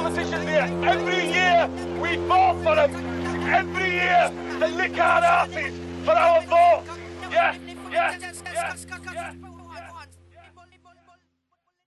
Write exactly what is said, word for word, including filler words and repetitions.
politicians here. Every year we vote for them. Every year they lick our asses for our vote. Yeah, yeah, yeah, yeah.